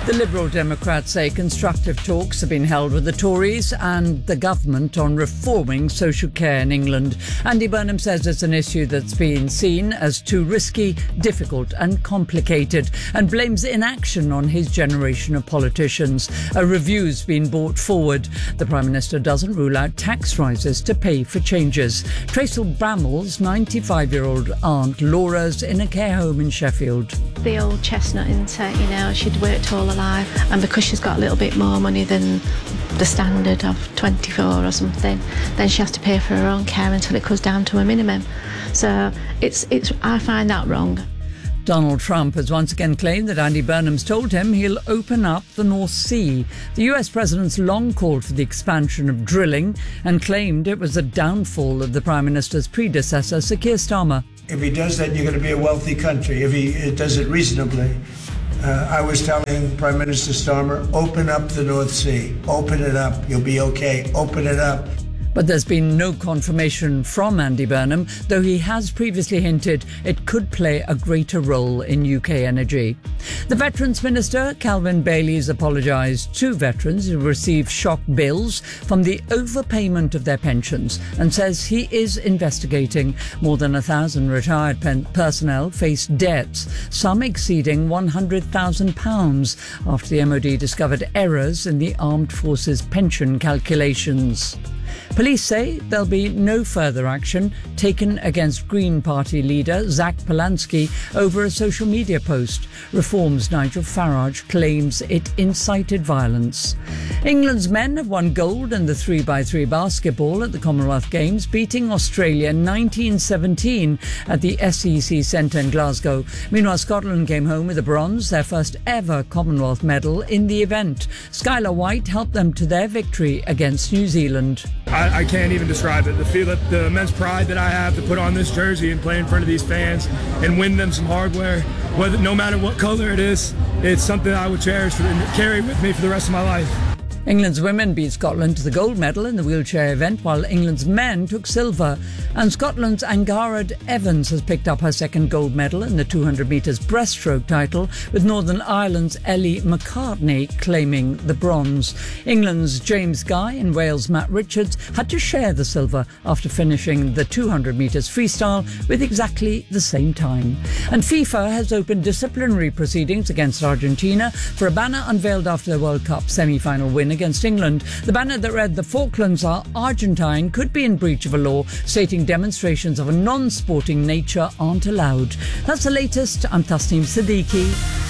The Liberal Democrats say constructive talks have been held with the Tories and the government on reforming social care in England. Andy Burnham says it's an issue that's been seen as too risky, difficult and complicated, and blames inaction on his generation of politicians. A review's been brought forward. The Prime Minister doesn't rule out tax rises to pay for changes. Tracy Bramall's 95-year-old aunt Laura's in a care home in Sheffield. The old chestnut, isn't it? She'd worked all her life, and because she's got a little bit more money than the standard of 24 or something, then she has to pay for her own care until it goes down to a minimum. So I find that wrong. Donald Trump has once again claimed that Andy Burnham's told him he'll open up the North Sea. The US president's long called for the expansion of drilling and claimed it was the downfall of the Prime Minister's predecessor, Sir Keir Starmer. If he does that, you're going to be a wealthy country. If he does it reasonably. I was telling Prime Minister Starmer, open up the North Sea. Open it up. You'll be okay. Open it up. But there's been no confirmation from Andy Burnham, though he has previously hinted it could play a greater role in UK energy. The Veterans Minister, Calvin Bailey, has apologised to veterans who received shock bills from the overpayment of their pensions and says he is investigating. More than 1,000 retired personnel face debts, some exceeding £100,000 after the MOD discovered errors in the Armed Forces pension calculations. Police say there'll be no further action taken against Green Party leader Zach Polanski over a social media post. Reform's Nigel Farage claims it incited violence. England's men have won gold in the 3x3 basketball at the Commonwealth Games, beating Australia 1917 at the SEC Centre in Glasgow. Meanwhile, Scotland came home with a bronze, their first ever Commonwealth medal in the event. Skylar White helped them to their victory against New Zealand. I can't even describe it. The immense pride that I have to put on this jersey and play in front of these fans and win them some hardware, no matter what color it is, it's something I would cherish and carry with me for the rest of my life. England's women beat Scotland to the gold medal in the wheelchair event, while England's men took silver. And Scotland's Angharad Evans has picked up her second gold medal in the 200 metres breaststroke title, with Northern Ireland's Ellie McCartney claiming the bronze. England's James Guy and Wales' Matt Richards had to share the silver after finishing the 200 metres freestyle with exactly the same time. And FIFA has opened disciplinary proceedings against Argentina for a banner unveiled after the World Cup semi-final win against England. The banner that read "The Falklands are Argentine" could be in breach of a law stating demonstrations of a non-sporting nature aren't allowed. That's the latest. I'm Tasneem Siddiqui.